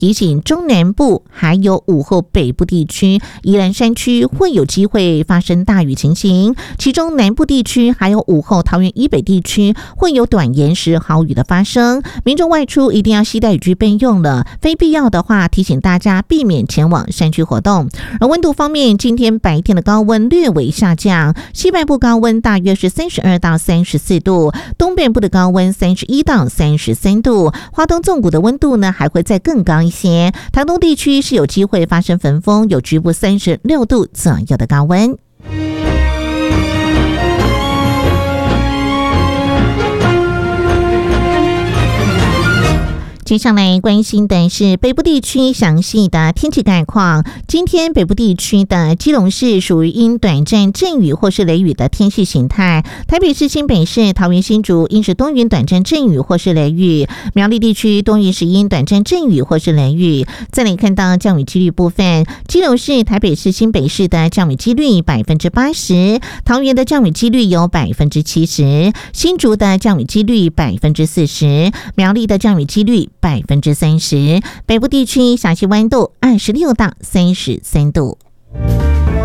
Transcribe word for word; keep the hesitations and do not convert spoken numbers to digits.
提醒中南部还有午后北部地区、宜兰山区会有机会发生大雨情形，其中南部地区还有午后桃园以北地区会有短延时豪雨的发生，民众外出一定要携带雨具备用了，非必要的话提醒大家避免前往山区活动。而温度方面，今天白天的高温略微下降，西半部高温大约是三十二到三十四度，东北部的高温三十一到三十三度，花东纵谷的温度呢还会再更高一些，台东地区是有机会发生焚风，有局部三十六度左右的高温。接下来关心的是北部地区详细的天气概况。今天北部地区的基隆市属于因短暂阵雨或是雷雨的天气形态，台北市、新北市、桃园、新竹因是多云短暂阵雨或是雷雨，苗栗地区多云是因短暂阵雨或是雷雨。再来看到降雨几率部分，基隆市、台北市、新北市的降雨几率百分之八十，桃园的降雨几率有百分之七十，新竹的降雨几率百分之四十，苗栗的降雨几率百分之三十，北部地区小气温度二十六到三十三度。